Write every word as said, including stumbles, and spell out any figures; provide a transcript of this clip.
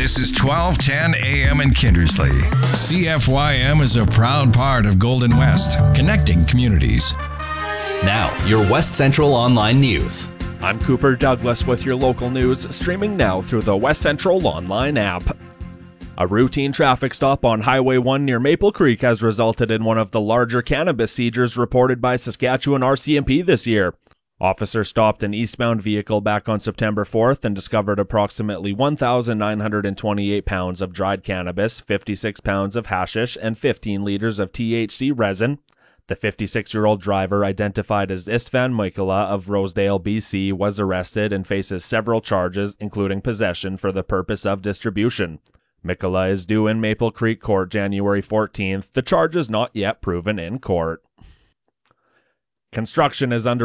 This is twelve ten A M in Kindersley. C F Y M is a proud part of Golden West, connecting communities. Now, your West Central Online News. I'm Cooper Douglas with your local news, streaming now through the West Central Online app. A routine traffic stop on Highway one near Maple Creek has resulted in one of the larger cannabis seizures reported by Saskatchewan R C M P this year. Officers stopped an eastbound vehicle back on September fourth and discovered approximately one thousand nine hundred twenty-eight pounds of dried cannabis, fifty-six pounds of hashish, and fifteen liters of T H C resin. The fifty-six-year-old driver, identified as Istvan Mikala of Rosedale, B C, was arrested and faces several charges, including possession for the purpose of distribution. Mikala is due in Maple Creek Court January fourteenth. The charge is not yet proven in court. Construction is under